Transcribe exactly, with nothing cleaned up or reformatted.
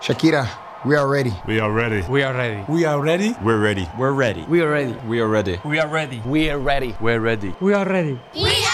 Shakira, we are ready. We are ready. We are ready. We are ready. We're ready. We're ready. We are ready. We are ready. We are ready. We are ready. We're ready. We're ready. We are ready. We